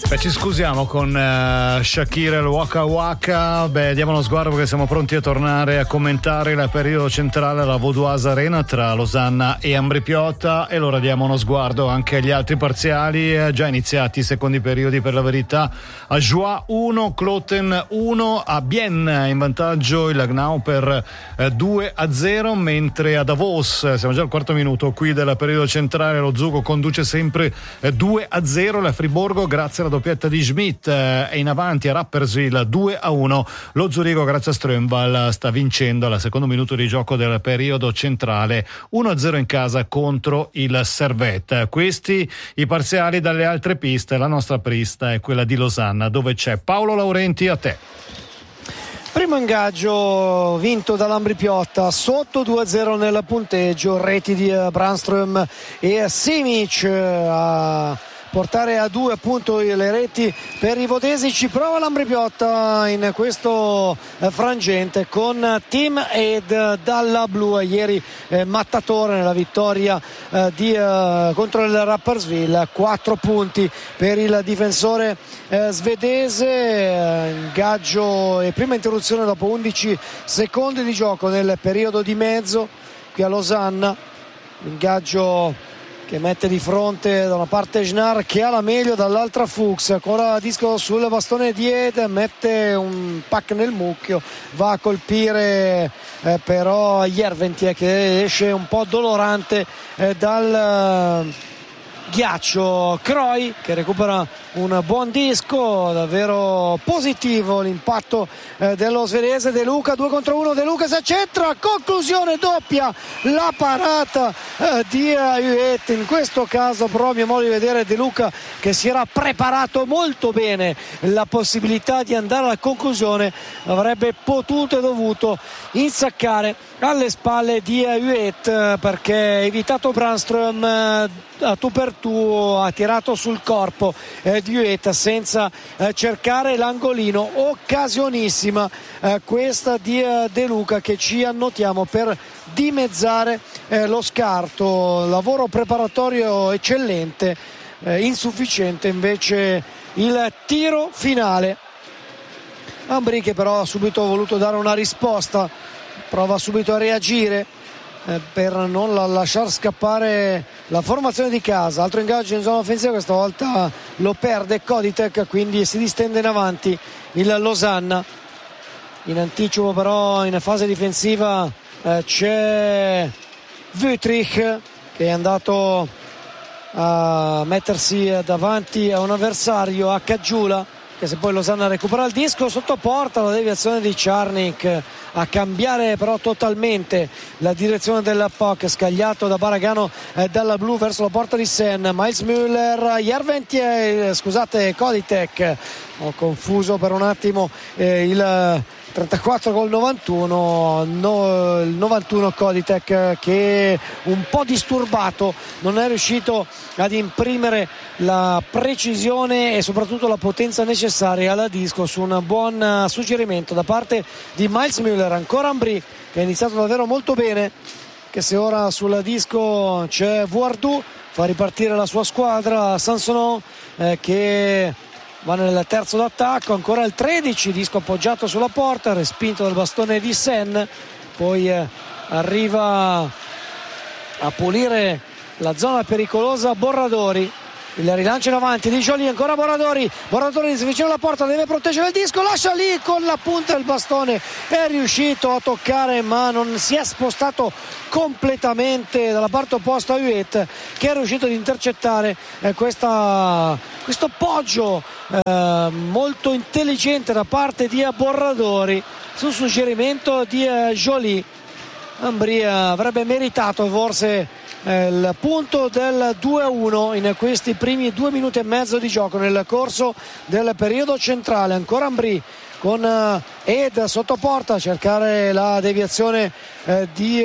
Ci scusiamo con Shakira e il Waka Waka. Diamo uno sguardo perché siamo pronti a tornare a commentare il periodo centrale alla Vaudoise Arena tra Losanna e Ambri-Piotta, e allora diamo uno sguardo anche agli altri parziali già iniziati i secondi periodi. Per la verità, a Joie 1, Cloten 1, a Bienne in vantaggio il Gnau per 2-0, mentre a Davos, siamo già al quarto minuto qui del periodo centrale, lo Zugo conduce sempre 2-0, la Friburgo grazie alla doppietta di Schmidt è in avanti a Rapperswil 2-1, lo Zurigo grazie a Strömwall sta vincendo al secondo minuto di gioco del periodo centrale 1-0 in casa contro il Servette. Questi i parziali dalle altre piste. La nostra pista è quella di Losanna, dove c'è Paolo Laurenti. A te. Primo ingaggio vinto dall'Ambri-Piotta, sotto 2-0 nel punteggio, reti di Brandström e Simic a portare a 2 appunto le reti per i vodesi. Ci prova l'Ambri-Piotta in questo frangente con Tim Ed dalla blu, ieri mattatore nella vittoria contro il Rapperswil. 4 punti per il difensore svedese. Ingaggio e prima interruzione dopo 11 secondi di gioco nel periodo di mezzo qui a Losanna. Ingaggio che mette di fronte da una parte Schnar che ha la meglio, dall'altra Fuchs, ancora disco sul bastone di Ed, mette un pack nel mucchio, va a colpire però Järventie che esce un po' dolorante dal ghiaccio. Croi che recupera un buon disco, davvero positivo l'impatto dello svedese. De Luca 2 contro 1, De Luca si accentra, conclusione doppia, la parata di Huet. In questo caso però, a mio modo di vedere, De Luca che si era preparato molto bene la possibilità di andare alla conclusione, avrebbe potuto e dovuto insaccare alle spalle di Huet, perché ha evitato Brandström a tu per tu, ha tirato sul corpo di Huet senza cercare l'angolino. Occasionissima questa di De Luca che ci annotiamo per dimezzare lo scarto. Lavoro preparatorio eccellente, insufficiente invece il tiro finale. Ambri che però ha subito voluto dare una risposta, prova subito a reagire per non lasciar scappare la formazione di casa. Altro ingaggio in zona offensiva, questa volta lo perde Koditek, quindi si distende in avanti il Losanna. In anticipo però in fase difensiva c'è Wüttrich che è andato a mettersi davanti a un avversario, a Caggiula, che se poi Losanna recupera il disco sotto porta, la deviazione di Czarnik a cambiare però totalmente la direzione del puck, scagliato da Baragano dalla blu verso la porta di Sen. Miles Müller, Järventie, scusate, Koditek, ho confuso per un attimo il 34 col 91, il 91 Koditek che un po' disturbato non è riuscito ad imprimere la precisione e soprattutto la potenza necessaria alla disco su un buon suggerimento da parte di Miles Müller. Ancora Ambri che ha iniziato davvero molto bene, che se ora sul disco c'è Vuardu, fa ripartire la sua squadra. Sansonon che va nel terzo d'attacco, ancora il 13, disco appoggiato sulla porta, respinto dal bastone di Sen, poi arriva a pulire la zona pericolosa Borradori. Il rilancio in avanti di Jolie, ancora Borradori si avvicina alla porta, deve proteggere il disco, lascia lì con la punta del bastone, è riuscito a toccare ma non si è spostato completamente dalla parte opposta a Huet, che è riuscito ad intercettare questo poggio molto intelligente da parte di Borradori su suggerimento di Jolie. Ambri avrebbe meritato forse il punto del 2-1 in questi primi 2 minuti e mezzo di gioco nel corso del periodo centrale. Ancora Ambri con Ed sotto porta a cercare la deviazione di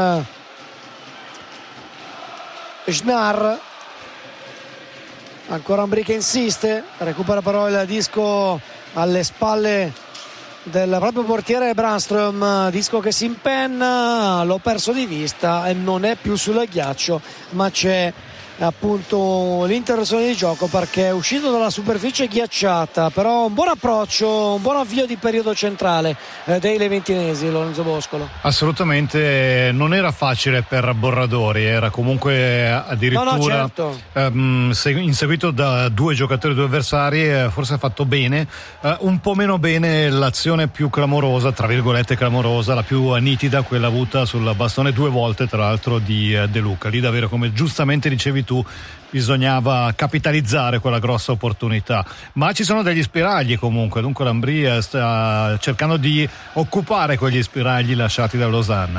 Schnar. Ancora Ambri che insiste, recupera però il disco alle spalle del proprio portiere Brandström, disco che si impenna, l'ho perso di vista e non è più sul ghiaccio ma c'è appunto l'interruzione di gioco, perché è uscito dalla superficie ghiacciata, però un buon approccio, un buon avvio di periodo centrale dei leventinesi, Lorenzo Boscolo. Assolutamente non era facile per Borradori, era comunque addirittura certo. inseguito da due giocatori, due avversari, forse ha fatto bene, un po' meno bene l'azione più clamorosa, tra virgolette clamorosa, la più nitida, quella avuta sul bastone 2 volte tra l'altro di De Luca. Lì davvero, come giustamente dicevi tu, bisognava capitalizzare quella grossa opportunità, ma ci sono degli spiragli comunque, dunque l'Ambrì sta cercando di occupare quegli spiragli lasciati da Losanna.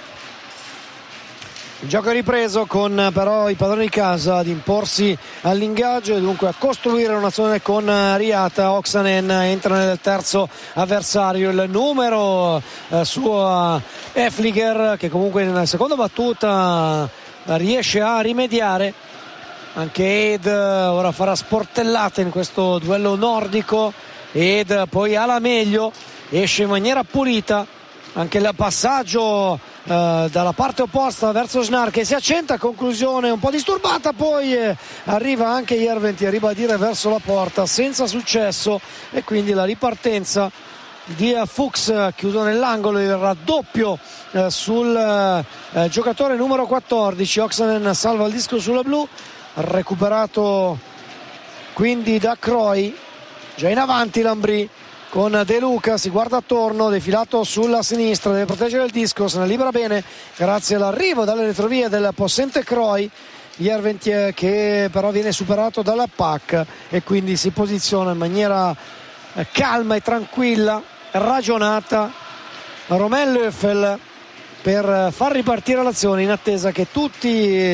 Il gioco è ripreso con però i padroni di casa ad imporsi all'ingaggio e dunque a costruire un'azione con Riata. Oksanen entra nel terzo avversario, il numero suo Efliger, che comunque nella seconda battuta riesce a rimediare. Anche Ed ora farà sportellate in questo duello nordico. Ed poi alla meglio, esce in maniera pulita. Anche il passaggio dalla parte opposta verso Snar, che si accenta, conclusione un po' disturbata, poi arriva anche Järventie a ribadire verso la porta senza successo, e quindi la ripartenza di Fuchs chiuso nell'angolo, il raddoppio sul giocatore numero 14. Oksanen salva il disco sulla blu, recuperato quindi da Croy, già in avanti l'Ambrì con De Luca, si guarda attorno, defilato sulla sinistra, deve proteggere il disco, se ne libera bene grazie all'arrivo dalle retrovie del possente Croy. Järventie che però viene superato dalla PAC e quindi si posiziona in maniera calma e tranquilla, ragionata, Romain Löffel, per far ripartire l'azione in attesa che tutti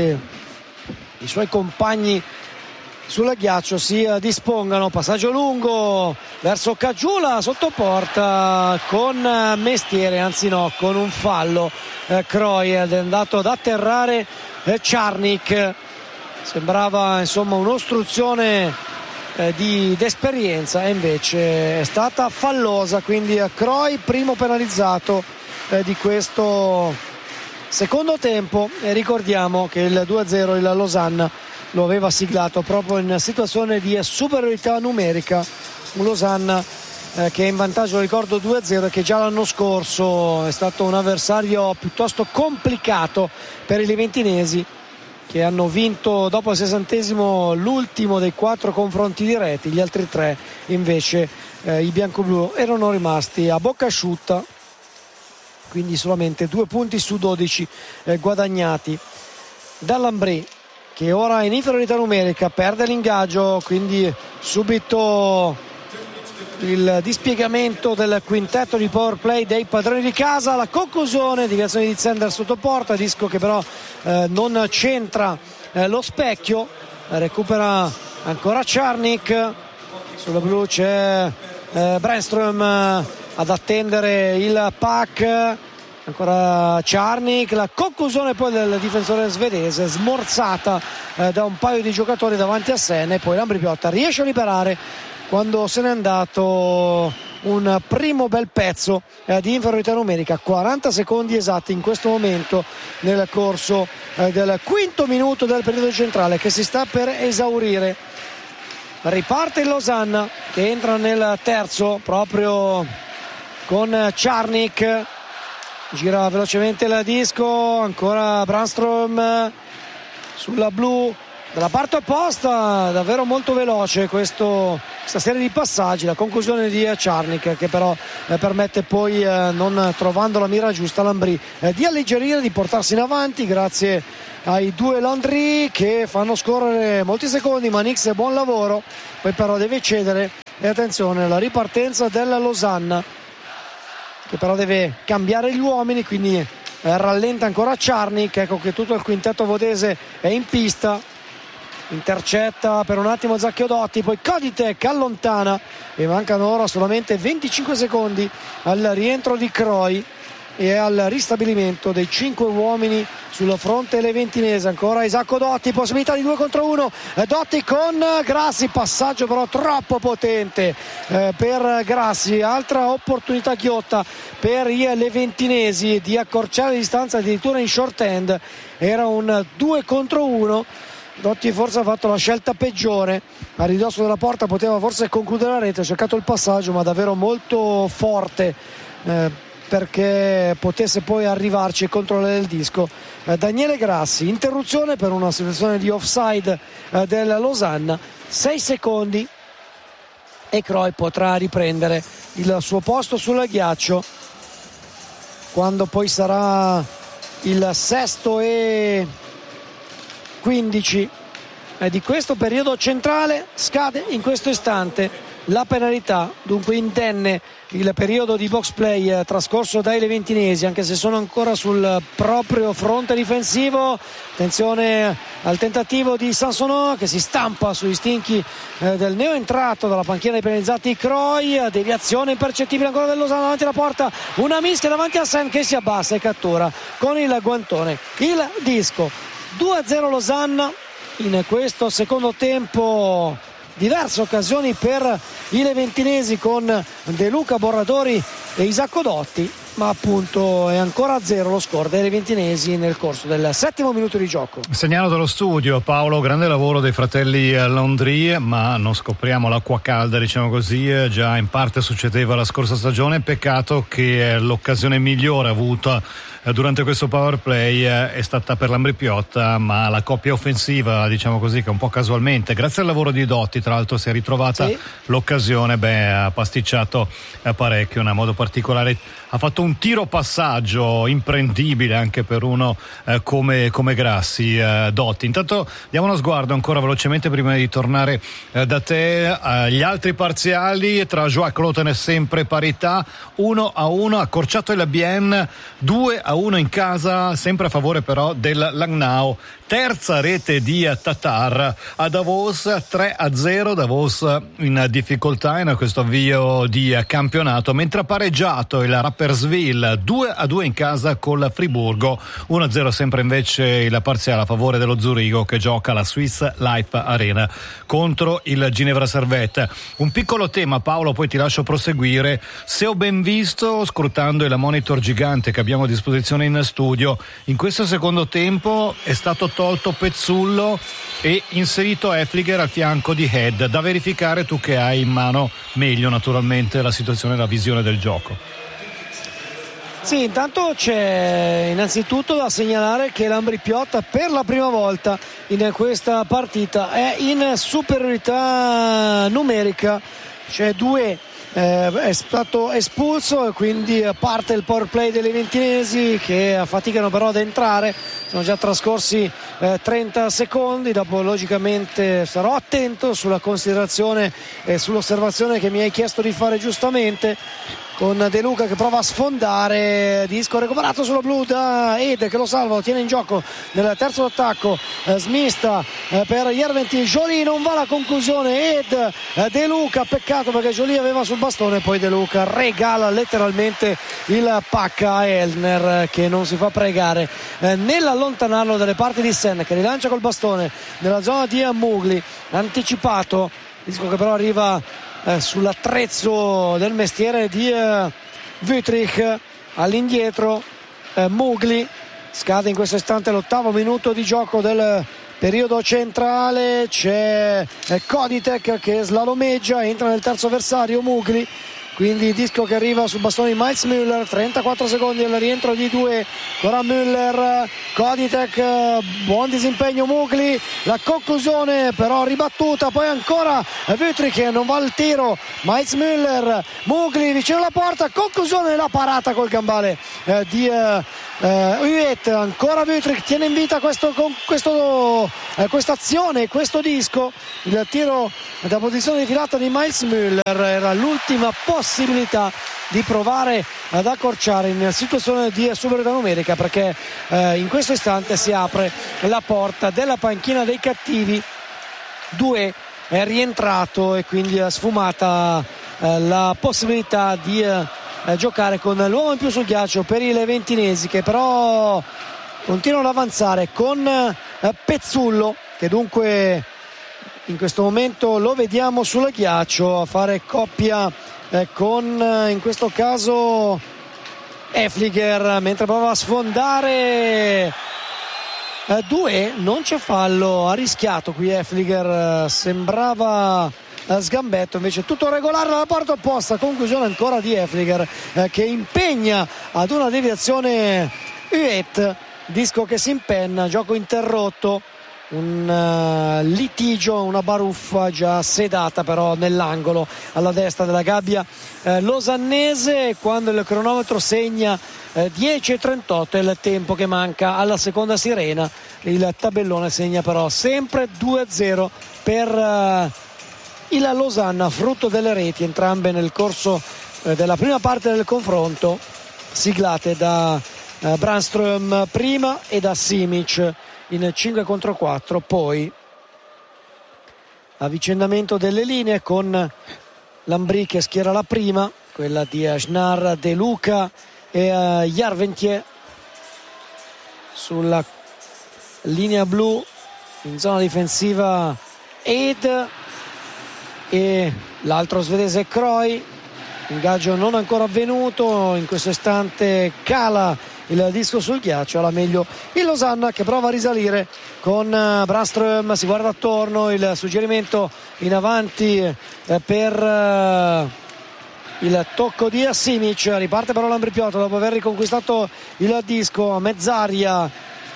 i suoi compagni sul ghiaccio si dispongano. Passaggio lungo verso Caggiula sotto porta con mestiere, anzi no, con un fallo. Croy è andato ad atterrare Czarnik, sembrava insomma un'ostruzione d'esperienza, e invece è stata fallosa, quindi Croy primo penalizzato di questo secondo tempo. E ricordiamo che il 2-0 il Losanna lo aveva siglato proprio in situazione di superiorità numerica, un Losanna che è in vantaggio, ricordo 2-0, e che già l'anno scorso è stato un avversario piuttosto complicato per i leventinesi, che hanno vinto dopo il 60° l'ultimo dei 4 confronti diretti. Gli altri 3 invece i biancoblù erano rimasti a bocca asciutta, quindi solamente 2 punti su 12 guadagnati dall'Ambrì, che ora in inferiorità numerica perde l'ingaggio, quindi subito il dispiegamento del quintetto di power play dei padroni di casa. La conclusione, deviazione di Zender sotto porta, disco che però non c'entra lo specchio, recupera ancora Czarnik, sulla blu c'è Brännström ad attendere il pack, ancora Czarnik, la conclusione poi del difensore svedese, smorzata da un paio di giocatori davanti a sé, e poi l'Ambrì Piotta riesce a liberare quando se n'è andato un primo bel pezzo di inferiorità numerica. 40 secondi esatti in questo momento nel corso del quinto minuto del periodo centrale, che si sta per esaurire. Riparte il Losanna, che entra nel terzo proprio con Czarnik, gira velocemente il disco, ancora Brännström sulla blu dalla parte opposta, davvero molto veloce questa serie di passaggi. La conclusione di Czarnik, che però permette poi, non trovando la mira giusta, all'Ambrì di alleggerire, di portarsi in avanti grazie ai 2 Landry che fanno scorrere molti secondi. Manix, buon lavoro, poi però deve cedere, e attenzione la ripartenza della Losanna, che però deve cambiare gli uomini, quindi rallenta ancora Czarnik. Ecco che tutto il quintetto vodese è in pista, intercetta per un attimo Zacchiodotti, poi Koditek allontana, e mancano ora solamente 25 secondi al rientro di Croy e al ristabilimento dei 5 uomini sul fronte leventinese. Ancora Isacco Dotti, possibilità di 2 contro 1, Dotti con Grassi, passaggio però troppo potente per Grassi. Altra opportunità ghiotta per i leventinesi di accorciare la distanza addirittura in short hand, era un 2 contro 1, Dotti forse ha fatto la scelta peggiore, a ridosso della porta poteva forse concludere la rete, ha cercato il passaggio ma davvero molto forte perché potesse poi arrivarci e controllare il disco. Daniele Grassi, interruzione per una situazione di offside del Losanna, 6 secondi e Croi potrà riprendere il suo posto sul ghiaccio quando poi sarà il 6:15 di questo periodo centrale. Scade in questo istante la penalità, dunque indenne il periodo di box play trascorso dai leventinesi, anche se sono ancora sul proprio fronte difensivo. Attenzione al tentativo di Sansoneau che si stampa sugli stinchi del neoentrato dalla panchina dei penalizzati Croi. Deviazione impercettibile ancora del Losanna davanti alla porta, una mischia davanti a Sen che si abbassa e cattura con il guantone il disco. 2-0 Losanna in questo secondo tempo. Diverse occasioni per i leventinesi con De Luca, Borradori e Isacco Dotti, ma appunto è ancora a 0 lo score dei leventinesi nel corso del 7° minuto di gioco. Segnalo dallo studio, Paolo, grande lavoro dei fratelli Landry, ma non scopriamo l'acqua calda, diciamo così, già in parte succedeva la scorsa stagione. Peccato che l'occasione migliore avuta durante questo power play è stata per l'Ambri Piotta, ma la coppia offensiva, diciamo così, che un po' casualmente, grazie al lavoro di Dotti, tra l'altro si è ritrovata l'occasione, ha pasticciato parecchio, in modo particolare ha fatto un tiro passaggio imprendibile anche per uno come Grassi, Dotti. Intanto diamo uno sguardo ancora velocemente prima di tornare da te agli altri parziali. Tra Joao Cloten è sempre parità, 1-1, accorciato il Bien, 2-1 in casa, sempre a favore però del Langnau. Terza rete di Tatar a Davos, 3-0, Davos in difficoltà in questo avvio di campionato, mentre ha pareggiato il Rapperswil 2-2 in casa col Friburgo, 1-0 sempre invece il parziale a favore dello Zurigo che gioca alla Swiss Life Arena contro il Ginevra Servette. Un piccolo tema, Paolo, poi ti lascio proseguire. Se ho ben visto, scrutando il monitor gigante che abbiamo a disposizione in studio, in questo secondo tempo è stato tolto Pezzullo e inserito Efliger al fianco di Head. Da verificare, tu che hai in mano meglio naturalmente la situazione e la visione del gioco. Sì, intanto c'è innanzitutto da segnalare che l'Ambri Piotta per la prima volta in questa partita è in superiorità numerica, cioè 2 è stato espulso e quindi parte il power play dei leventinesi che faticano però ad entrare. Sono già trascorsi 30 secondi, dopo logicamente sarò attento sulla considerazione e sull'osservazione che mi hai chiesto di fare giustamente, con De Luca che prova a sfondare, disco recuperato sulla blu da Ed che lo salva, lo tiene in gioco nel terzo attacco, smista per Järventie, Joly non va alla conclusione, Ed De Luca, peccato perché Joly aveva sul bastone, poi De Luca regala letteralmente il pacca a Elner che non si fa pregare nell'allontanarlo dalle parti di Sen che rilancia col bastone nella zona di Mugli, anticipato, disco che però arriva sull'attrezzo del mestiere di Wüthrich, all'indietro Mugli. Scade in questo istante l'8° minuto di gioco del periodo centrale, c'è Koditek che slalomeggia, entra nel terzo avversario Mugli, quindi disco che arriva sul bastone di Miles Müller, 34 secondi al rientro di 2, ancora Müller, Koditek, buon disimpegno Mugli, la conclusione però ribattuta, poi ancora Wüthrich che non va al tiro, Miles Müller, Mugli vicino alla porta, conclusione della parata col gambale di Huet, ancora Wüthrich tiene in vita questa azione, questo disco, il tiro da posizione di filata di Miles Müller era l'ultima possibilità di provare ad accorciare in situazione di superiorità numerica, perché in questo istante si apre la porta della panchina dei cattivi. 2 è rientrato e quindi è sfumata la possibilità di giocare con l'uomo in più sul ghiaccio per i leventinesi, che però continuano ad avanzare con Pezzullo che dunque in questo momento lo vediamo sul ghiaccio a fare coppia con in questo caso Efliger, mentre prova a sfondare 2. Non c'è fallo, ha rischiato qui Efliger, sembrava sgambetto, invece tutto regolare dalla parte opposta. Conclusione ancora di Efliger che impegna ad una deviazione Huet, disco che si impenna, gioco interrotto, un litigio, una baruffa già sedata però nell'angolo alla destra della gabbia losannese, quando il cronometro segna 10:38 è il tempo che manca alla seconda sirena. Il tabellone segna però sempre 2-0 per il Losanna, frutto delle reti entrambe nel corso della prima parte del confronto, siglate da Brandström prima e da Simic in 5 contro 4. Poi avvicendamento delle linee con Lambri che schiera la prima, quella di Schnarr, De Luca e Järventie sulla linea blu. In zona difensiva Ed e l'altro svedese Kroy. Ingaggio non ancora avvenuto, in questo istante cala il disco sul ghiaccio, alla meglio il Losanna che prova a risalire con Brandström, si guarda attorno, il suggerimento in avanti per il tocco di Simic, riparte però Lambri Piotta dopo aver riconquistato il disco a mezz'aria.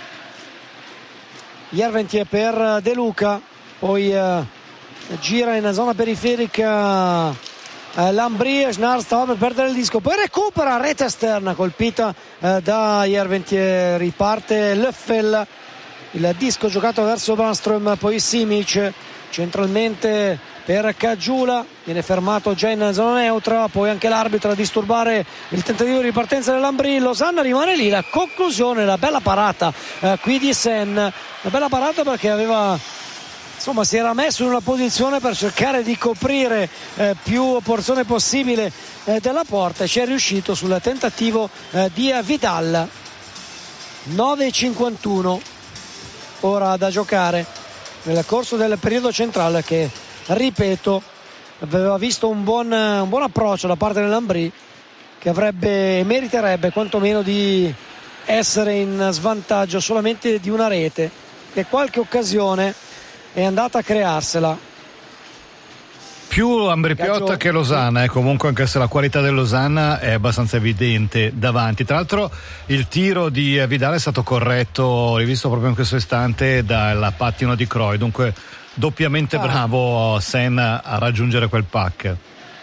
Järventie per De Luca, poi gira in zona periferica Lambri, Schnarr stava per perdere il disco, poi recupera, rete esterna colpita da Järventie, riparte Löffel, il disco giocato verso Brandström, poi Simic centralmente per Caggiula, viene fermato già in zona neutra, poi anche l'arbitro a disturbare il tentativo di ripartenza dell'Lambri. Losanna rimane lì, la conclusione, la bella parata qui di Sen, la bella parata perché aveva, insomma, si era messo in una posizione per cercare di coprire più porzione possibile della porta e ci è riuscito sul tentativo di Vidal. 9:51 ora da giocare nel corso del periodo centrale che, ripeto, aveva visto un buon approccio da parte dell'Lambri, che meriterebbe quantomeno di essere in svantaggio solamente di una rete, che qualche occasione è andata a crearsela. Più Lambri Piotta che Losanna, comunque, anche se la qualità del Losanna è abbastanza evidente davanti. Tra l'altro il tiro di Vidal è stato corretto, l'hai visto proprio in questo istante, dal pattino di Kroy, dunque doppiamente bravo Sen a raggiungere quel pack.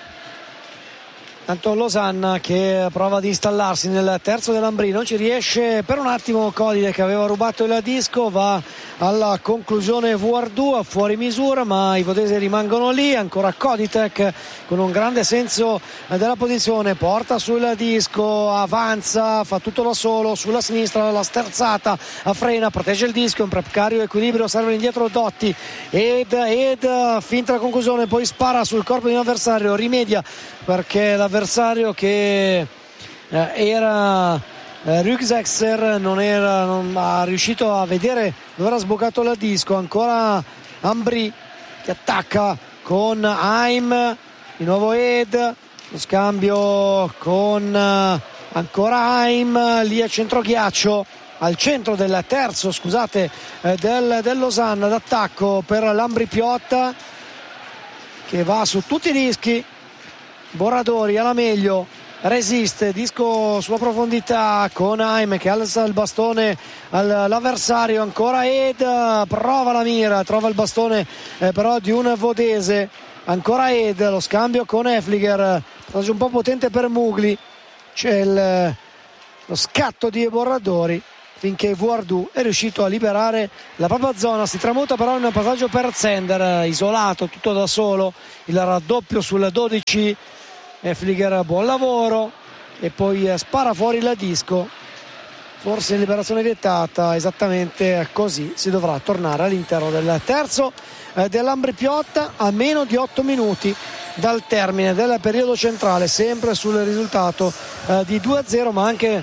Tanto Losanna che prova ad installarsi nel terzo dell'Lambri, non ci riesce per un attimo. Codide, che aveva rubato il disco, va alla conclusione Vuardù a fuori misura, ma i vodesi rimangono lì. Ancora Koditek con un grande senso della posizione, porta sul disco, avanza, fa tutto da solo sulla sinistra, la sterzata, frena, protegge il disco, in precario equilibrio, serve indietro Dotti, ed finta la conclusione, poi spara sul corpo di un avversario, rimedia perché l'avversario che era Rücksexer non ha riuscito a vedere dove era sbucato il disco. Ancora Ambri che attacca con Haim, di nuovo Ed, lo scambio con ancora Haim lì a centroghiaccio, al centro del terzo, del Losanna, d'attacco per Lambri Piotta che va su tutti i dischi. Borradori alla meglio, resiste, disco sulla profondità con Haim che alza il bastone all'avversario. Ancora Ed, prova la mira, trova il bastone però di un vodese. Ancora Ed, lo scambio con Efliger, un po' potente per Mugli, c'è lo scatto di Borradori finché Vuardù è riuscito a liberare la propria zona. Si tramuta però in un passaggio per Zender, isolato, tutto da solo, il raddoppio sul 12. Efliger, buon lavoro, e poi spara fuori il disco, forse in liberazione vietata, esattamente così. Si dovrà tornare all'interno del terzo dell'Lambri Piotta a meno di 8 minuti dal termine del periodo centrale, sempre sul risultato di 2-0, ma anche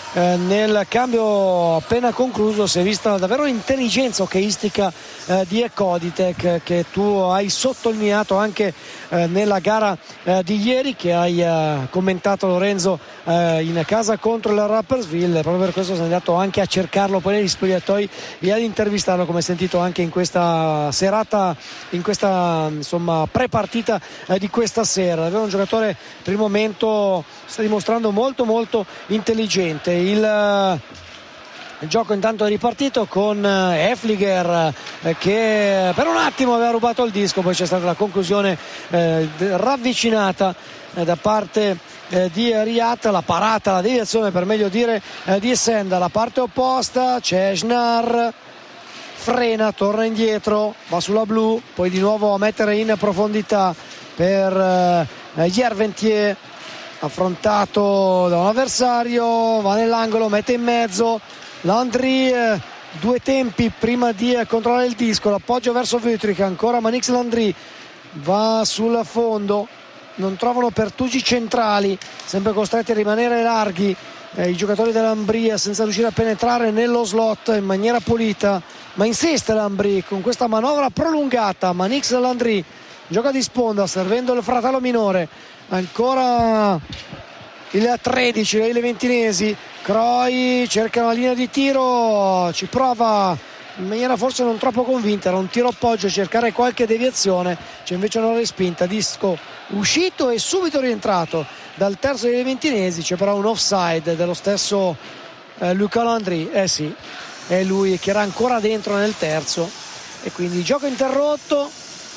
nel cambio appena concluso si è vista davvero l'intelligenza hockeyistica di Koditek, che tu hai sottolineato anche nella gara di ieri, che hai commentato, Lorenzo, in casa contro il Rapperswil. Proprio per questo sono andato anche a cercarlo poi negli spogliatoi e ad intervistarlo, come hai sentito anche in questa serata, in questa insomma pre-partita di questa sera. Davvero un giocatore per il momento sta dimostrando molto molto intelligente. Il gioco intanto è ripartito con Efliger che per un attimo aveva rubato il disco, poi c'è stata la conclusione ravvicinata da parte di Riat, la parata, la deviazione per meglio dire di Senda. La parte opposta c'è Schnar, frena, torna indietro, va sulla blu, poi di nuovo a mettere in profondità per Jerventier, affrontato da un avversario, va nell'angolo, mette in mezzo Landry, due tempi prima di controllare il disco, l'appoggio verso Wüthrich, ancora Manix Landry, va sul fondo, non trovano pertugi centrali, sempre costretti a rimanere larghi i giocatori dell'Ambria senza riuscire a penetrare nello slot in maniera pulita, ma insiste l'Ambri con questa manovra prolungata. Manix Landry gioca di sponda servendo il fratello minore, ancora il 13 dei leventinesi. Croi cerca una linea di tiro, ci prova in maniera forse non troppo convinta, era un tiro appoggio, cercare qualche deviazione, c'è invece una respinta, disco uscito e subito rientrato dal terzo dei leventinesi. C'è però un offside dello stesso Luca Landry, sì, è lui che era ancora dentro nel terzo, e quindi gioco interrotto,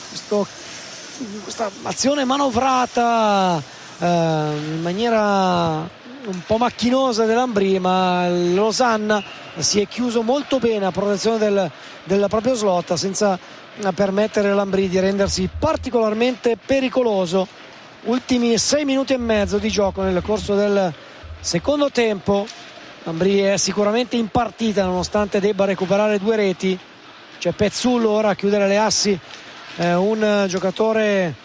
questa azione manovrata in maniera un po' macchinosa dell'Ambri, ma Losanna si è chiuso molto bene a protezione del proprio slot senza permettere all'Ambri di rendersi particolarmente pericoloso. Ultimi 6 minuti e mezzo di gioco nel corso del secondo tempo. l'Ambri è sicuramente in partita nonostante debba recuperare 2 reti. C'è Pezzullo ora a chiudere le assi, un giocatore,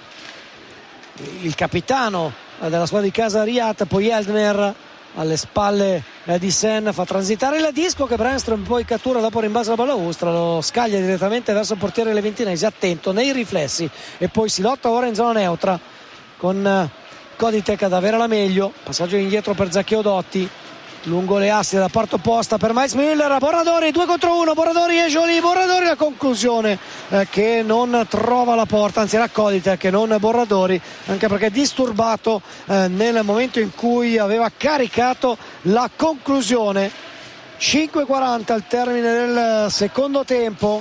il capitano della squadra di casa Riat, poi Eldner alle spalle di Sen, fa transitare il disco che Brännström poi cattura dopo rimbalzo alla balaustra, lo scaglia direttamente verso il portiere leventinese, attento nei riflessi, e poi si lotta ora in zona neutra con Koditek ad avere la meglio. Passaggio indietro per Zaccheo Dotti lungo le assi della parte opposta per Mats Müller, Borradori 2 contro 1, Borradori e Joly, Borradori la conclusione che non trova la porta, anzi era Koditek che non Borradori, anche perché disturbato nel momento in cui aveva caricato la conclusione. 5:40 al termine del secondo tempo.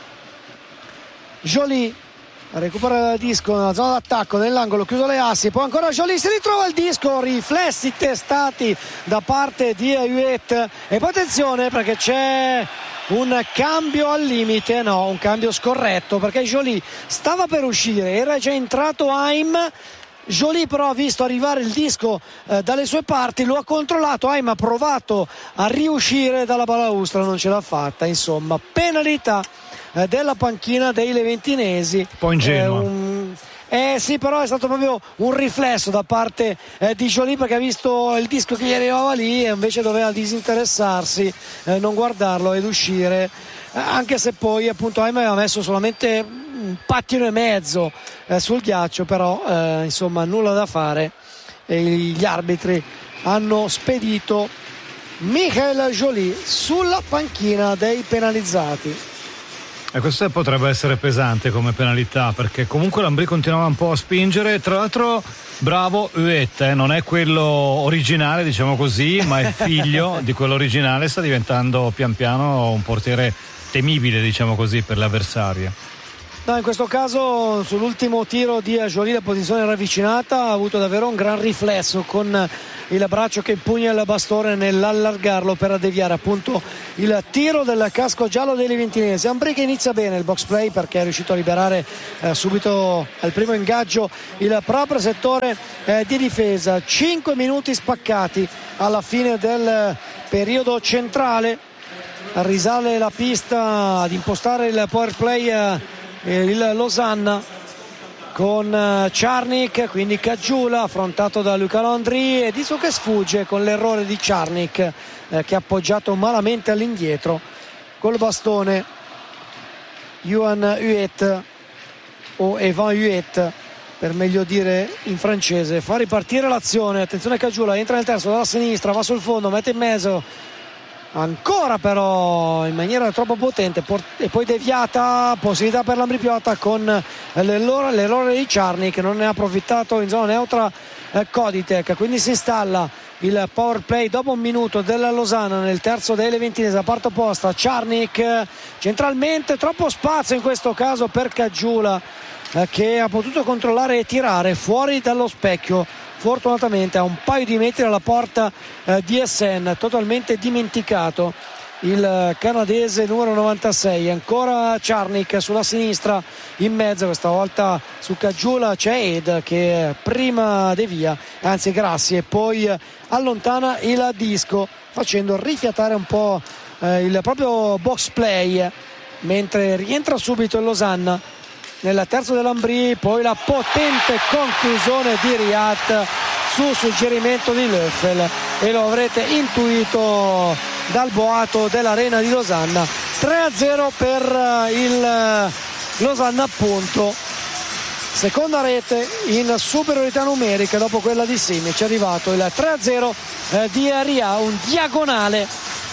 Joly recupera il disco nella zona d'attacco, nell'angolo, chiuso le assi, poi ancora Joly, si ritrova il disco, riflessi testati da parte di Huet, e poi attenzione perché c'è un cambio al limite, no, un cambio scorretto, perché Joly stava per uscire, era già entrato Haim. Joly però ha visto arrivare il disco dalle sue parti, lo ha controllato, Haim ha provato a riuscire dalla balaustra, non ce l'ha fatta, insomma penalità della panchina dei leventinesi. Un po' ingenuo. Sì, però è stato proprio un riflesso da parte di Joly, perché ha visto il disco che gli arrivava lì e invece doveva disinteressarsi, non guardarlo ed uscire, anche se poi appunto Haim aveva messo solamente un pattino e mezzo sul ghiaccio, però insomma nulla da fare, e gli arbitri hanno spedito Michael Joly sulla panchina dei penalizzati. E questo potrebbe essere pesante come penalità, perché comunque l'Ambri continuava un po' a spingere. Tra l'altro bravo Huet, non è quello originale, diciamo così, ma è figlio di quello originale, sta diventando pian piano un portiere temibile, diciamo così, per l'avversario. No, in questo caso sull'ultimo tiro di Joly la posizione ravvicinata, ha avuto davvero un gran riflesso con il braccio che impugna il bastone nell'allargarlo per deviare appunto il tiro del casco giallo dei leventinesi. Ambri che inizia bene il box play perché è riuscito a liberare subito al primo ingaggio il proprio settore di difesa. 5 minuti spaccati alla fine del periodo centrale, risale la pista ad impostare il power play il Losanna, con Czarnik, quindi Caggiula affrontato da Luca Landry e Disco che sfugge con l'errore di Czarnik che ha appoggiato malamente all'indietro col bastone. Johan Huet o Evan Huet per meglio dire in francese fa ripartire l'azione. Attenzione, Caggiula entra nel terzo dalla sinistra, va sul fondo, mette in mezzo ancora però in maniera troppo potente e poi deviata, possibilità per l'Ambrì-Piotta con l'errore di Czarnik che non ne ha approfittato in zona neutra Koditek, quindi si installa il power play dopo un minuto della Losanna nel terzo delle ventinesi, la parte opposta. Czarnik centralmente, troppo spazio in questo caso per Caggiula che ha potuto controllare e tirare fuori dallo specchio, fortunatamente a un paio di metri dalla porta di Essen. Totalmente dimenticato il canadese numero 96. Ancora Czarnik sulla sinistra in mezzo, questa volta su Caggiula c'è Ed che prima devia, anzi Grassi, e poi allontana il Disco facendo rifiatare un po' il proprio box play, mentre rientra subito il Losanna nel terzo dell'Ambrì. Poi la potente conclusione di Riat su suggerimento di Löffel e lo avrete intuito dal boato dell'arena di Losanna. 3-0 per il Losanna, appunto, seconda rete in superiorità numerica dopo quella di Simic. È arrivato il 3-0 di Riat, un diagonale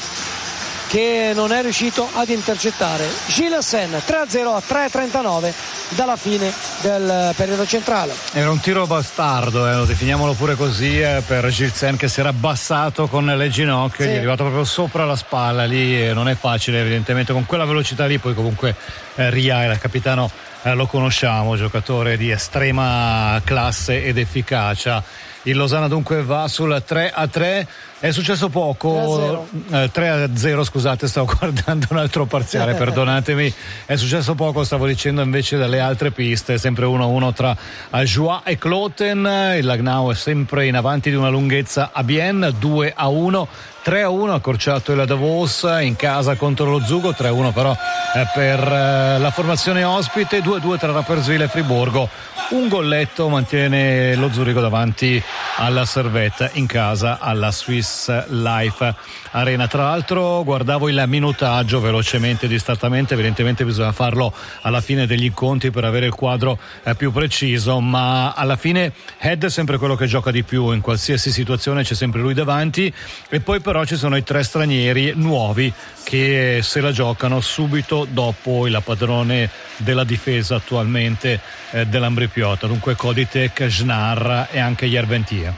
che non è riuscito ad intercettare Gilles Sen. 3-0 a 3:39 dalla fine del periodo centrale. Era un tiro bastardo, lo definiamolo pure così, per Gilles Sen, che si era abbassato con le ginocchia, sì. Gli è arrivato proprio sopra la spalla lì, non è facile evidentemente con quella velocità lì. Poi comunque Riat, il capitano, lo conosciamo, giocatore di estrema classe ed efficacia. Il Losanna dunque va sul 3-3. È successo poco, 3-0, scusate, stavo guardando un altro parziale, perdonatemi. È successo poco, stavo dicendo invece dalle altre piste, sempre 1-1 tra Joie e Kloten. Il Langnau è sempre in avanti di una lunghezza a Bienne, 2-1. 3-1 accorciato il Davos in casa contro lo Zugo, 3-1 però per la formazione ospite, 2-2 tra Rapperswil e Friburgo. Un golletto mantiene lo Zurigo davanti alla Servette in casa alla Swiss Life Arena. Tra l'altro guardavo il minutaggio velocemente, distrattamente, evidentemente bisogna farlo alla fine degli incontri per avere il quadro più preciso, ma alla fine Head è sempre quello che gioca di più, in qualsiasi situazione c'è sempre lui davanti. E poi però ci sono i tre stranieri nuovi che se la giocano subito dopo il padrone della difesa attualmente dell'Ambrì-Piotta, dunque Koditek, Žnar e anche Yerventier.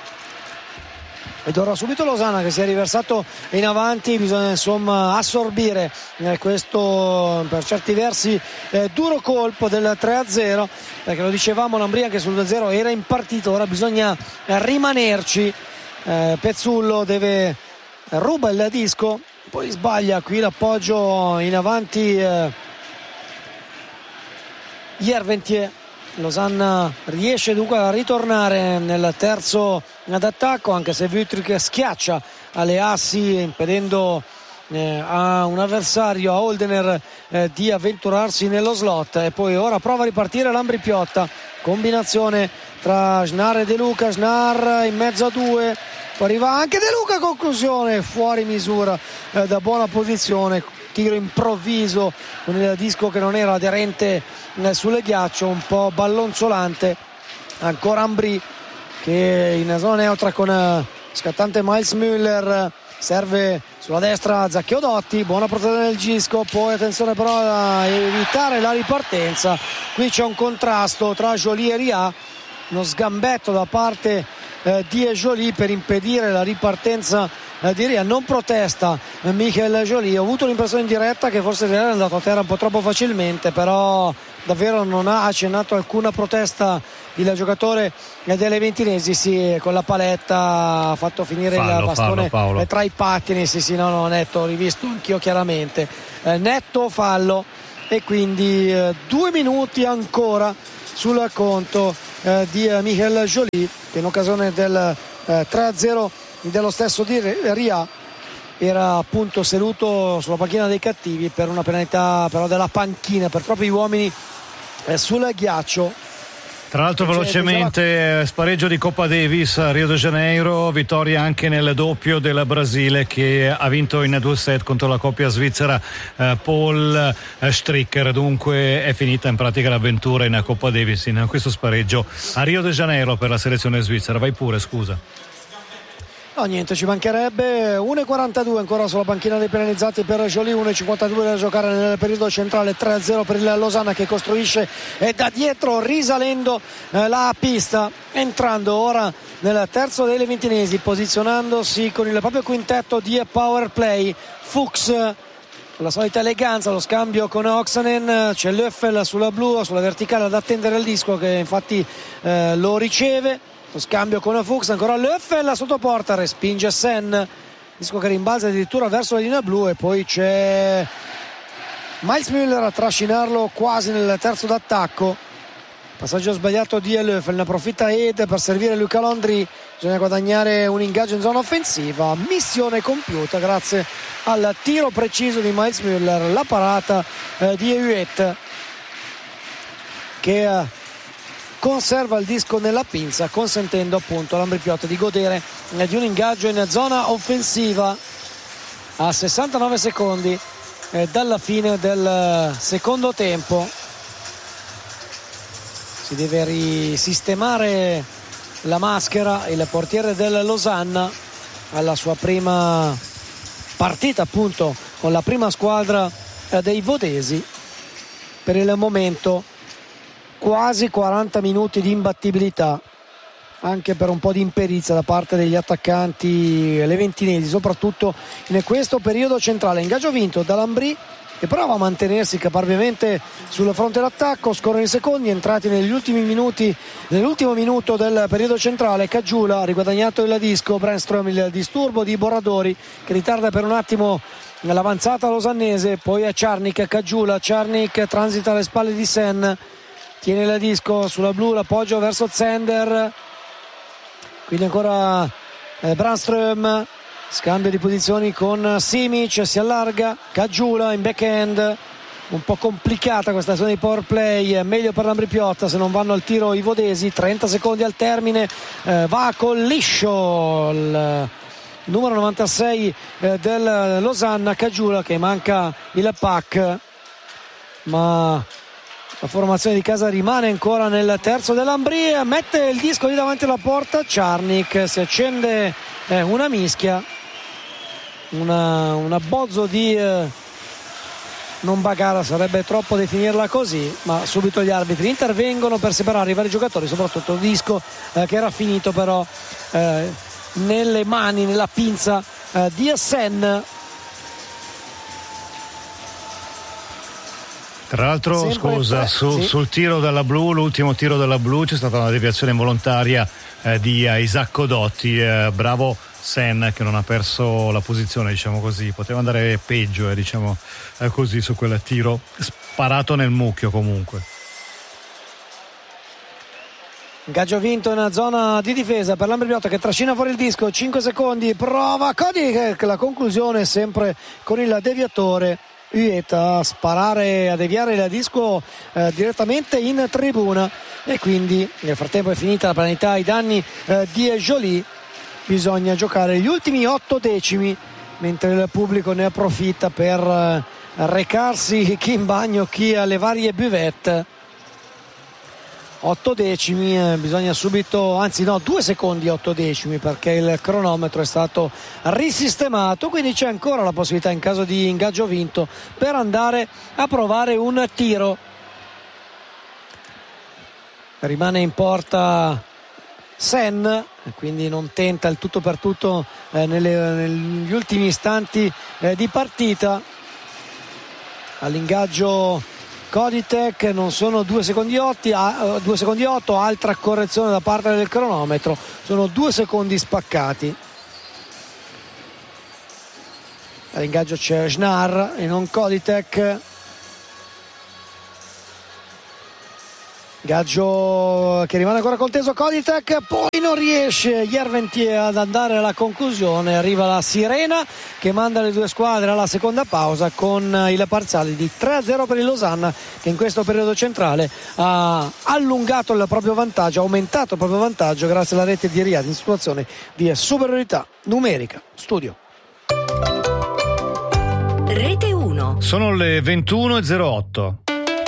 Ed ora subito Losanna che si è riversato in avanti, bisogna insomma assorbire questo per certi versi duro colpo del 3-0, perché lo dicevamo, l'Ambrì anche sul 2-0 era in partita, ora bisogna rimanerci. Pezzullo ruba il Disco, poi sbaglia qui l'appoggio in avanti Yerventier. Losanna riesce dunque a ritornare nel terzo d'attacco, anche se Wüttrich schiaccia alle assi impedendo a un avversario, a Holdener, di avventurarsi nello slot. E poi ora prova a ripartire l'Ambrì-Piotta, combinazione tra Žnar e De Luca, Žnar in mezzo a due, poi arriva anche De Luca, conclusione fuori misura da buona posizione, tiro improvviso con il Disco che non era aderente sulle ghiaccio, un po' ballonzolante. Ancora Ambrì che in zona neutra con scattante Miles Müller, serve sulla destra Zaccheo Dotti, buona protezione del Gisco, poi attenzione però a evitare la ripartenza. Qui c'è un contrasto tra Joly e Riat, uno sgambetto da parte di Joly per impedire la ripartenza di Riat. Non protesta Michael Joly, ho avuto l'impressione in diretta che forse Riat è andato a terra un po' troppo facilmente, però davvero non ha accennato alcuna protesta il giocatore delle ventinesi. Sì, con la paletta ha fatto finire il bastone tra i pattini. Sì, no, netto, ho rivisto anch'io chiaramente, netto fallo, e quindi 2 minuti ancora sul conto di Michael Joly, che in occasione del 3-0 dello stesso di Riat era appunto seduto sulla panchina dei cattivi per una penalità però della panchina per troppi uomini sul ghiaccio. Tra l'altro velocemente spareggio di Coppa Davis a Rio de Janeiro, vittoria anche nel doppio del Brasile che ha vinto in 2 set contro la coppia svizzera Paul Stricker. Dunque è finita in pratica l'avventura in Coppa Davis in questo spareggio a Rio de Janeiro per la selezione svizzera. Vai pure, scusa. No, niente, ci mancherebbe. 1,42 ancora sulla panchina dei penalizzati per Joly, 1,52 da giocare nel periodo centrale, 3-0 per il Losanna che costruisce da dietro risalendo la pista, entrando ora nel terzo dei ventinesi, posizionandosi con il proprio quintetto di power play. Fuchs con la solita eleganza, lo scambio con Oksanen, c'è Löffel sulla blu, sulla verticale ad attendere il disco che infatti lo riceve. Lo scambio con Fuchs, ancora Löffel sotto porta, respinge Sen, disco che rimbalza addirittura verso la linea blu, e poi c'è Miles Müller a trascinarlo quasi nel terzo d'attacco. Passaggio sbagliato di Löffel, ne approfitta Ed per servire Luca Londri. Bisogna guadagnare un ingaggio in zona offensiva, missione compiuta grazie al tiro preciso di Miles Müller, la parata di Huet che conserva il disco nella pinza, consentendo appunto all'Ambri Piotta di godere di un ingaggio in zona offensiva a 69 secondi dalla fine del secondo tempo. Si deve risistemare la maschera il portiere del Losanna alla sua prima partita appunto con la prima squadra dei vodesi. Per il momento quasi 40 minuti di imbattibilità, anche per un po' di imperizia da parte degli attaccanti leventinesi, soprattutto in questo periodo centrale. Ingaggio vinto da Lambri, che prova a mantenersi caparbiamente sul fronte d'attacco. Scorrono i secondi, entrati negli ultimi minuti, nell'ultimo minuto del periodo centrale. Caggiula ha riguadagnato il disco, Brännström il disturbo di Borradori che ritarda per un attimo l'avanzata losannese, poi a Czarnik, Caggiula, Czarnik transita alle spalle di Sen, tiene il disco sulla blu, l'appoggio verso Zender, quindi ancora Brännström, scambio di posizioni con Simic, si allarga Caggiula in backhand, un po' complicata questa azione di power play, meglio per l'Ambri Piotta se non vanno al tiro i vodesi. 30 secondi al termine, va col liscio il numero 96 del Losanna, Caggiula, che manca il pack, ma la formazione di casa rimane ancora nel terzo dell'Ambri. Mette il disco lì davanti alla porta Czarnik, si accende una mischia, un abbozzo di non bagarre, sarebbe troppo definirla così, ma subito gli arbitri intervengono per separare i vari giocatori, soprattutto il disco che era finito però nelle mani, nella pinza di Sen. Tra l'altro, scusa, sul tiro della blu, l'ultimo tiro della blu, c'è stata una deviazione involontaria di Isacco Dotti. Bravo Sen, che non ha perso la posizione, diciamo così, poteva andare peggio, diciamo così, su quel tiro sparato nel mucchio comunque. Ingaggio vinto in zona di difesa per l'Ambri Piotta che trascina fuori il disco, 5 secondi, prova Cody, la conclusione sempre con il deviatore. Huet a sparare, a deviare il disco direttamente in tribuna, e quindi nel frattempo è finita la penalità ai danni di Joly. Bisogna giocare gli ultimi 8 decimi, mentre il pubblico ne approfitta per recarsi chi in bagno, chi alle varie buvette. 8 decimi, bisogna subito, anzi no, 2 secondi 8 decimi, perché il cronometro è stato risistemato, quindi c'è ancora la possibilità, in caso di ingaggio vinto, per andare a provare un tiro. Rimane in porta Sen, quindi non tenta il tutto per tutto negli ultimi istanti di partita. All'ingaggio Koditek, non sono 2 secondi 8, altra correzione da parte del cronometro, sono 2 secondi spaccati. All'ingaggio c'è Schnarr e non Koditek. Gaggio che rimane ancora conteso Koditek, poi non riesce Jerventie ad andare alla conclusione, arriva la sirena che manda le due squadre alla seconda pausa con il parziale di 3-0 per il Losanna, che in questo periodo centrale ha allungato il proprio vantaggio, ha aumentato il proprio vantaggio grazie alla rete di Riyad in situazione di superiorità numerica. Studio Rete 1. Sono le 21:08.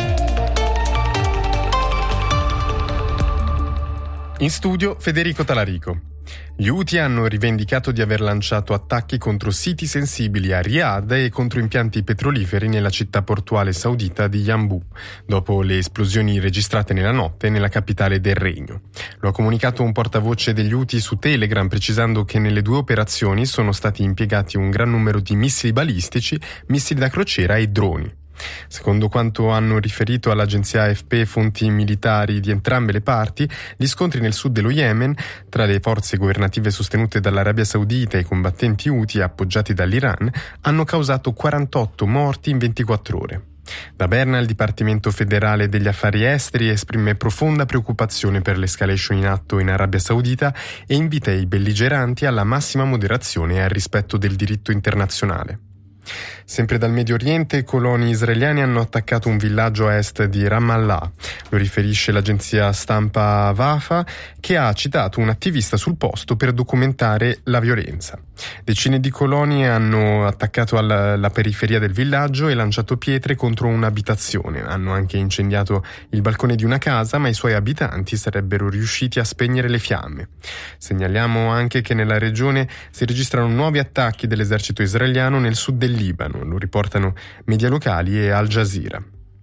In studio Federico Talarico. Gli Houthi hanno rivendicato di aver lanciato attacchi contro siti sensibili a Riyadh e contro impianti petroliferi nella città portuale saudita di Yanbu, dopo le esplosioni registrate nella notte nella capitale del regno. Lo ha comunicato un portavoce degli Houthi su Telegram, precisando che nelle due operazioni sono stati impiegati un gran numero di missili balistici, missili da crociera e droni. Secondo quanto hanno riferito all'agenzia AFP fonti militari di entrambe le parti, gli scontri nel sud dello Yemen tra le forze governative sostenute dall'Arabia Saudita e i combattenti Houthi appoggiati dall'Iran hanno causato 48 morti in 24 ore. Da Berna il Dipartimento federale degli affari esteri esprime profonda preoccupazione per l'escalation in atto in Arabia Saudita e invita i belligeranti alla massima moderazione e al rispetto del diritto internazionale. Sempre dal Medio Oriente, coloni israeliani hanno attaccato un villaggio a est di Ramallah. Lo riferisce l'agenzia stampa Wafa, che ha citato un attivista sul posto per documentare la violenza. Decine di coloni hanno attaccato la periferia del villaggio e lanciato pietre contro un'abitazione. Hanno anche incendiato il balcone di una casa, ma i suoi abitanti sarebbero riusciti a spegnere le fiamme. Segnaliamo anche che nella regione si registrano nuovi attacchi dell'esercito israeliano nel sud del Libano. Lo riportano media locali e Al Jazeera.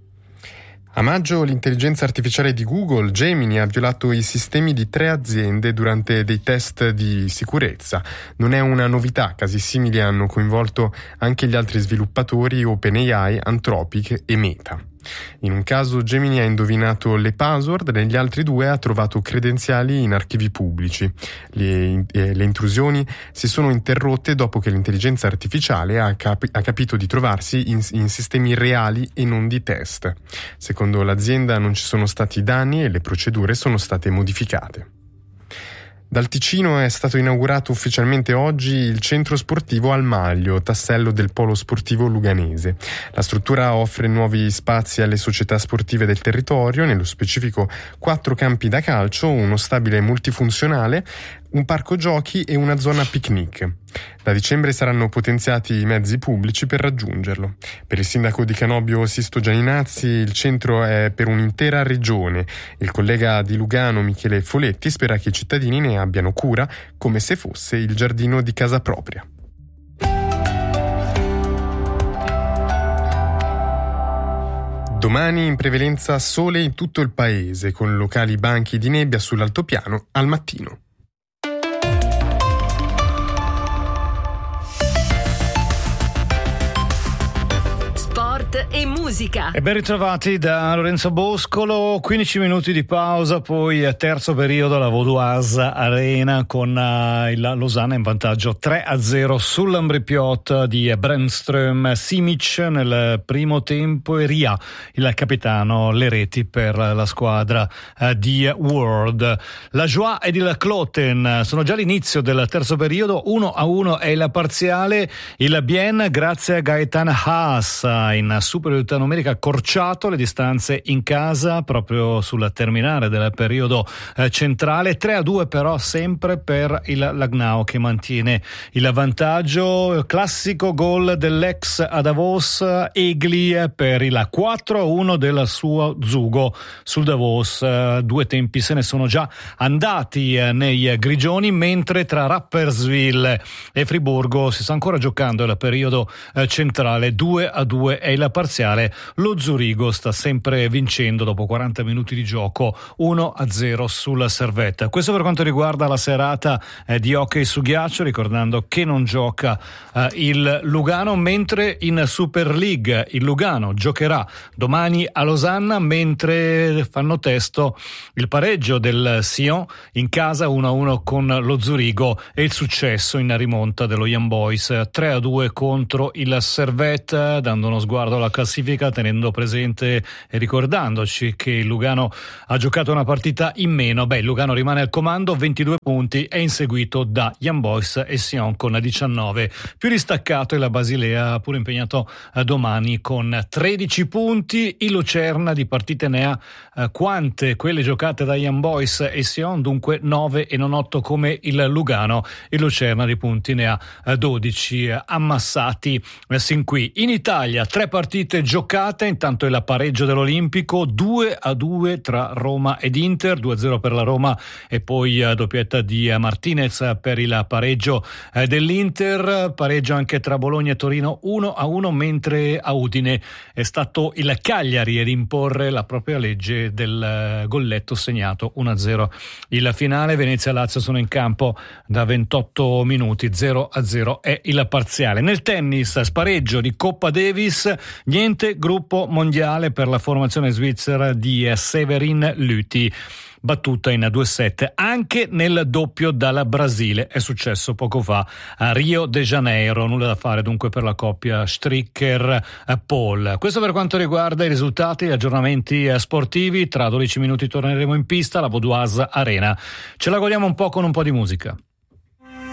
A maggio l'intelligenza artificiale di Google, Gemini, ha violato i sistemi di 3 aziende durante dei test di sicurezza. Non è una novità, casi simili hanno coinvolto anche gli altri sviluppatori OpenAI, Anthropic e Meta. In un caso Gemini ha indovinato le password, negli altri 2 ha trovato credenziali in archivi pubblici. Le intrusioni si sono interrotte dopo che l'intelligenza artificiale ha capito di trovarsi in sistemi reali e non di test. Secondo l'azienda non ci sono stati danni e le procedure sono state modificate. Dal Ticino è stato inaugurato ufficialmente oggi il centro sportivo Al Maglio, tassello del polo sportivo luganese. La struttura offre nuovi spazi alle società sportive del territorio, nello specifico 4 campi da calcio, uno stabile multifunzionale, un parco giochi e una zona picnic. Da dicembre saranno potenziati i mezzi pubblici per raggiungerlo. Per il sindaco di Canobbio Sisto Gianinazzi il centro è per un'intera regione. Il collega di Lugano Michele Foletti spera che i cittadini ne abbiano cura come se fosse il giardino di casa propria. Domani in prevalenza sole in tutto il paese, con locali banchi di nebbia sull'altopiano al mattino. E musica. E ben ritrovati da Lorenzo Boscolo, 15 minuti di pausa, poi terzo periodo alla Vaudoise Arena con il Losanna in vantaggio 3-0 sull'Ambripiot di Brännström, Simic nel primo tempo e Ria, il capitano, le reti per la squadra di World. La Joie ed il Kloten sono già all'inizio del terzo periodo, 1-1 è il parziale, il Bien grazie a Gaetan Haas in superiorità numerica accorciato le distanze in casa proprio sul terminare del periodo centrale. 3-2 però sempre per il Langnau che mantiene il vantaggio. Classico gol dell'ex a Davos Egli per il 4-1 del suo Zugo sul Davos. 2 tempi se ne sono già andati nei grigioni, mentre tra Rapperswil e Friburgo si sta ancora giocando il periodo centrale. 2-2 è il parziale. Lo Zurigo sta sempre vincendo dopo 40 minuti di gioco, 1-0 sul Servette. Questo per quanto riguarda la serata di hockey su ghiaccio, ricordando che non gioca il Lugano, mentre in Super League il Lugano giocherà domani a Losanna, mentre fanno testo il pareggio del Sion in casa 1-1 con lo Zurigo e il successo in rimonta dello Young Boys 3-2 contro il Servette. Dando uno sguardo alla classifica, tenendo presente e ricordandoci che il Lugano ha giocato una partita in meno. Il Lugano rimane al comando, 22 punti, è inseguito da Young Boys e Sion con 19. Più distaccato è la Basilea, pure impegnato domani con 13 punti. Il Lucerna di partite ne ha quante quelle giocate da Young Boys e Sion, dunque 9 e non 8 come il Lugano. Il Lucerna di punti ne ha 12 ammassati sin qui. In Italia 3 partite giocate, intanto il pareggio dell'Olimpico, 2-2 tra Roma ed Inter, 2-0 per la Roma e poi doppietta di Martinez per il pareggio dell'Inter, pareggio anche tra Bologna e Torino 1-1, mentre a Udine è stato il Cagliari ad imporre la propria legge del golletto segnato 1-0. Il finale, Venezia e Lazio sono in campo da 28 minuti, 0-0 è il parziale. Nel tennis, spareggio di Coppa Davis, niente gruppo mondiale per la formazione svizzera di Severin Lüthi, battuta in 2-7 anche nel doppio dal Brasile. È successo poco fa a Rio de Janeiro, nulla da fare dunque per la coppia Stricker-Paul. Questo per quanto riguarda i risultati e aggiornamenti sportivi. Tra 12 minuti torneremo in pista alla Vaudoise Arena. Ce la godiamo un po' con un po' di musica.